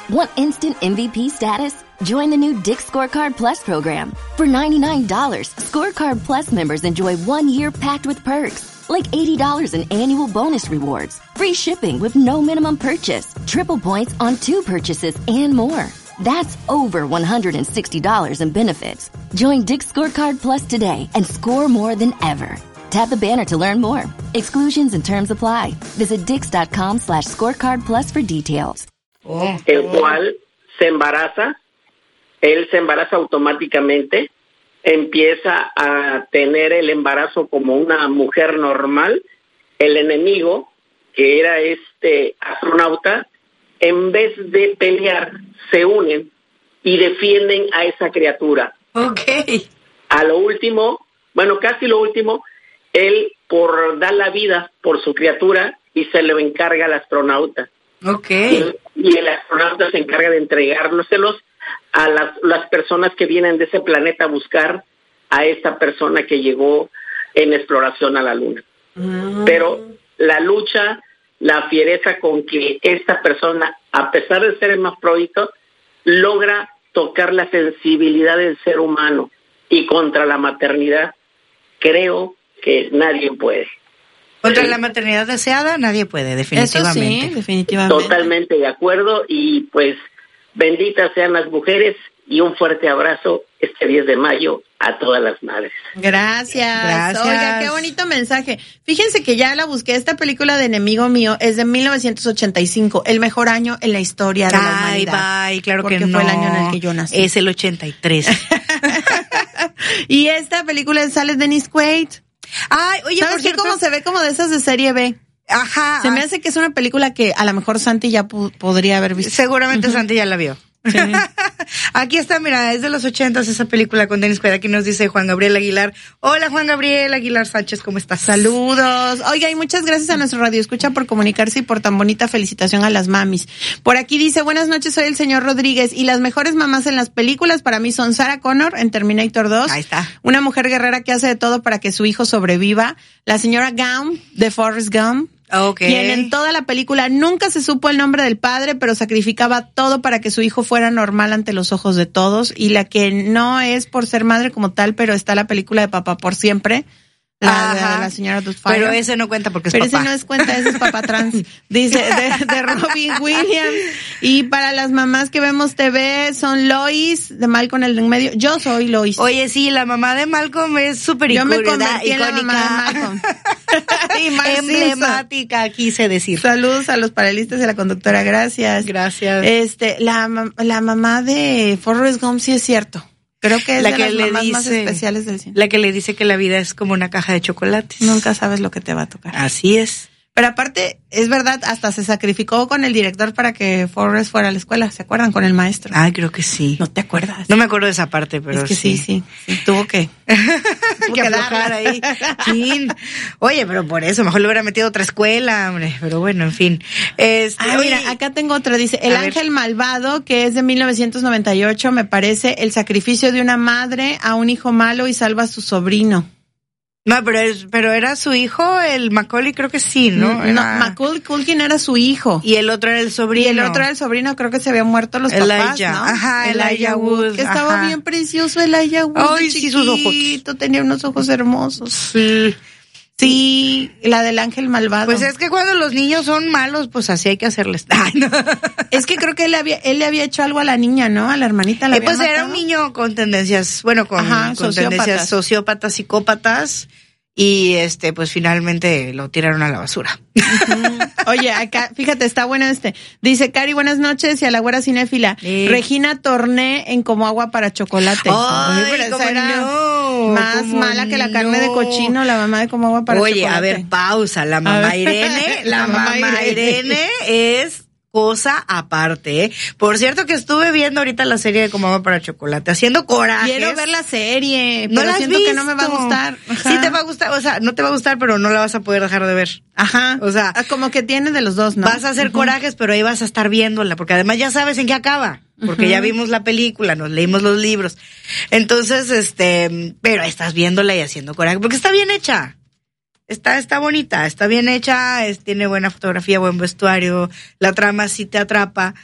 Want instant MVP status? Join the new Dick's Scorecard Plus program. For $99, Scorecard Plus members enjoy 1 year packed with perks, like $80 in annual bonus rewards, free shipping with no minimum purchase, triple points on 2 purchases, and more. That's over $160 in benefits. Join Dick's Scorecard Plus today and score more than ever. Tap the banner to learn more. Exclusions and terms apply. Visit dix.com/scorecard plus for details. El cual se embaraza, él se embaraza automáticamente, empieza a tener el embarazo como una mujer normal. El enemigo, que era este astronauta, en vez de pelear, se unen y defienden a esa criatura. Okay. A lo último, bueno, casi lo último, él por dar la vida por su criatura y se lo encarga al astronauta. Okay. Y el astronauta se encarga de entregárselos a las personas que vienen de ese planeta a buscar a esta persona que llegó en exploración a la Luna. Pero la lucha, la fiereza con que esta persona, a pesar de ser hermafrodito, logra tocar la sensibilidad del ser humano, y contra la maternidad creo que nadie puede. Contra la maternidad deseada nadie puede, definitivamente. Eso sí, definitivamente. Totalmente de acuerdo, y pues benditas sean las mujeres, y un fuerte abrazo este 10 de mayo a todas las madres. Gracias. Oiga, qué bonito mensaje. Fíjense que ya la busqué. Esta película de Enemigo Mío es de 1985, el mejor año en la historia de la humanidad. Ay, claro porque que no. fue el año en el que yo nací. Es el 83. Y esta película sale Dennis Quaid. Ay, oye, ¿sabes por qué? cierto, Cómo se ve como de esas de serie B. Ajá. Se me hace que es una película que a lo mejor Santi ya podría haber visto. Seguramente Santi ya la vio. Sí. Aquí está, mira, es de los 80s esa película con Dennis Quaid. Aquí nos dice Juan Gabriel Aguilar. Hola, Juan Gabriel Aguilar Sánchez, ¿cómo estás? Saludos. Oiga, y muchas gracias a nuestro Radio Escucha por comunicarse y por tan bonita felicitación a las mamis. Por aquí dice, buenas noches, soy el señor Rodríguez, y las mejores mamás en las películas para mí son Sarah Connor en Terminator 2. Ahí está. Una mujer guerrera que hace de todo para que su hijo sobreviva. La señora Gump de Forrest Gump. Okay. Quien en toda la película nunca se supo el nombre del padre, pero sacrificaba todo para que su hijo fuera normal ante los ojos de todos. Y la que no es por ser madre como tal, pero está la película de Papá por Siempre, la señora Doubtfire. Pero ese no cuenta porque es pero papá. Ese no es cuenta, ese es papá trans. Dice, de Robin Williams. Y para las mamás que vemos TV son Lois, de Malcolm el de en medio. Yo soy Lois. Oye, sí, la mamá de Malcolm es súper icónica. Yo me convertí en la mamá de Malcolm. Emblemática, quise decir. Saludos a los panelistas y a la conductora, gracias. Gracias. La mamá de Forrest Gump sí es cierto. Creo que es la de las mamás más especiales del cine. La que le dice que la vida es como una caja de chocolates. Nunca sabes lo que te va a tocar. Así es. Pero aparte, es verdad, hasta se sacrificó con el director para que Forrest fuera a la escuela. ¿Se acuerdan? Con el maestro. Ay, creo que sí. ¿No te acuerdas? No me acuerdo de esa parte, pero es que sí. Tuvo que aflojar ahí. Sí. Oye, pero por eso, mejor le hubiera metido otra escuela, hombre. Pero bueno, en fin. Mira, acá tengo otra. Dice, El Ángel Malvado, que es de 1998, me parece el sacrificio de una madre a un hijo malo y salva a su sobrino. No, pero era su hijo, el Macaulay, creo que sí, ¿no? Macaulay Culkin era su hijo. Y el otro era el sobrino. Y el otro era el sobrino, creo que se habían muerto los papás, ¿no? Ajá, Elijah Wood. Que estaba bien precioso Elijah Wood. Ay, sí, sus ojos. Tenía unos ojos hermosos. Sí. Sí, la del Ángel Malvado. Pues es que cuando los niños son malos, pues así hay que hacerles. Ay, no. Es que creo que él le había hecho algo a la niña, ¿no? A la hermanita la había pues matado. Era un niño con tendencias, bueno, con tendencias sociópatas, psicópatas, y pues finalmente lo tiraron a la basura. Oye, acá, fíjate, está bueno Dice, Cari, buenas noches, y a la güera cinéfila. Regina Torné en Como Agua para Chocolate. Ay, pero esa era más mala que la carne de cochino, la mamá de Como Agua para Chocolate. Oye, a ver, pausa. La mamá Irene, la mamá Irene es cosa aparte, ¿eh? Por cierto que estuve viendo ahorita la serie de Como Agua para Chocolate, haciendo corajes. Quiero ver la serie, no pero siento que no me va a gustar. Ajá. Sí te va a gustar, o sea, no te va a gustar, pero no la vas a poder dejar de ver. Ajá. O sea, como que tiene de los dos, ¿no? Vas a hacer corajes, pero ahí vas a estar viéndola, porque además ya sabes en qué acaba. Porque ya vimos la película, nos leímos los libros. Entonces, pero estás viéndola y haciendo coraje, porque está bien hecha. Está bonita, está bien hecha, tiene buena fotografía, buen vestuario, la trama sí te atrapa.